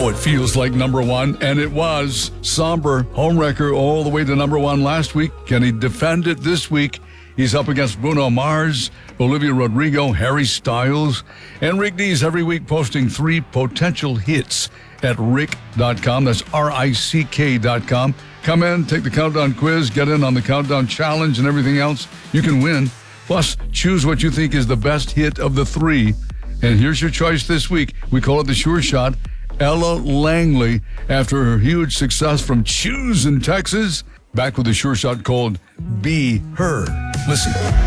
know it feels like number one, and it was. Somber, homewrecker all the way to number one last week. Can he defend it this week? He's up against Bruno Mars, Olivia Rodrigo, Harry Styles, and Rick Dees every week posting 3 potential hits at rick.com. That's RICK.com. Come in, take the countdown quiz, get in on the countdown challenge and everything else. You can win. Plus, choose what you think is the best hit of the 3. And here's your choice this week. We call it the Sure Shot. Ella Langley, after her huge success from Choose in Texas, back with a Sure Shot called Be Her. Listen.